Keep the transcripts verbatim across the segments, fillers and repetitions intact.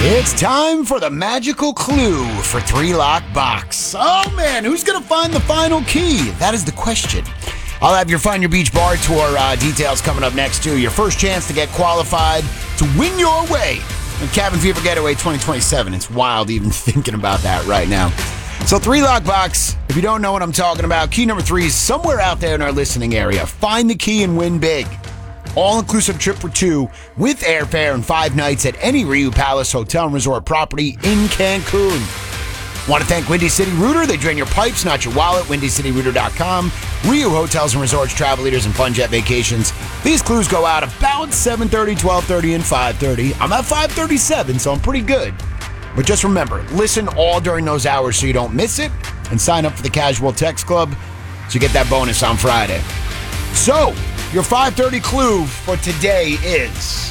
It's time for the magical clue for Three Lock Box. Oh man, who's going to find the final key? That is the question. I'll have your Find Your Beach Bar Tour uh, details coming up next too. Your first chance to get qualified to win your way in Cabin Fever Getaway twenty twenty-seven. It's wild even thinking about that right now. So Three Lock Box, if you don't know what I'm talking about, key number three is somewhere out there in our listening area. Find the key and win big. All-inclusive trip for two with airfare and five nights at any Riu Palace Hotel and Resort property in Cancun. Want to thank Windy City Rooter? They drain your pipes, not your wallet. windy city rooter dot com. Riu Hotels and Resorts, Travel Leaders, and FunJet Vacations. These clues go out about seven thirty, twelve thirty, and five thirty. I'm at five thirty-seven, so I'm pretty good. But just remember, listen all during those hours so you don't miss it, and sign up for the Casual Text Club so you get that bonus on Friday. So, your five thirty clue for today is,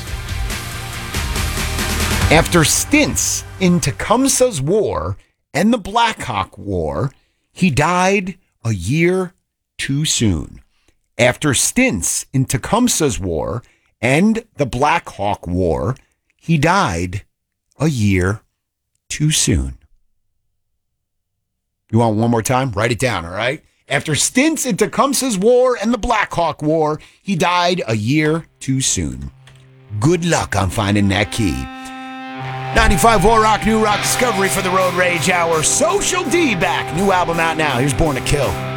after stints in Tecumseh's War and the Black Hawk War, he died a year too soon. After stints in Tecumseh's War and the Black Hawk War, he died a year too soon. You want one more time? Write it down, all right? After stints in Tecumseh's War and the Black Hawk War, he died a year too soon. Good luck on finding that key. ninety-five point four Rock, New Rock Discovery for the Road Rage Hour. Social D back. New album out now. Here's Born to Kill.